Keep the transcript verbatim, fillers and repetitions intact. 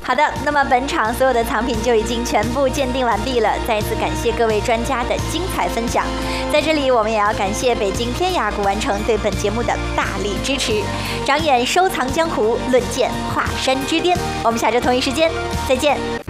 好的，那么本场所有的藏品就已经全部鉴定完毕了。再次感谢各位专家的精彩分享，在这里我们也要感谢北京天涯古玩城对本节目的大力支持。长眼收藏江湖，论剑华山之巅。我们下周同一时间再见。